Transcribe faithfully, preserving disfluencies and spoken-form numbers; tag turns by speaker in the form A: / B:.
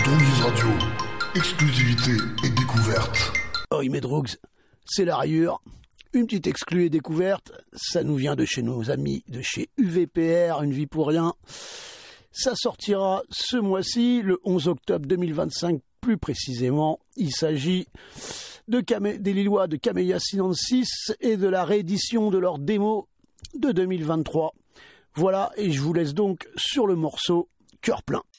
A: Droguise Radio, exclusivité et découverte.
B: Oh, mes drogues, c'est la rayure. Une petite exclue et découverte, ça nous vient de chez nos amis de chez U V P R, Une vie pour rien. Ça sortira ce mois-ci, le onze octobre deux mille vingt-cinq plus précisément. Il s'agit de Camé- des Lillois de Camellia Sinensis et de la réédition de leur démo de deux mille vingt-trois. Voilà, et je vous laisse donc sur le morceau Cœur plein.